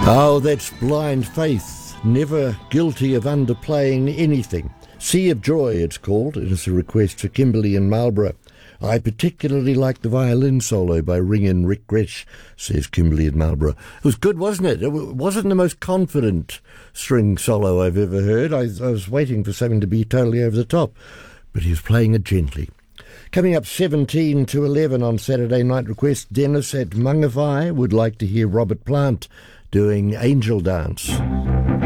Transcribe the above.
Oh, that's blind faith, never guilty of underplaying anything. Sea of Joy, it's called. It is a request for Kimberley in Marlborough. I particularly like the violin solo by Ring Rick Gresh, says Kimberley in Marlborough. It was good, wasn't it? It wasn't the most confident string solo I've ever heard. I was waiting for something to be totally over the top, but he was playing it gently. Coming up 17 to 11 on Saturday Night Request, Dennis at Mangawhai would like to hear Robert Plant doing Angel Dance.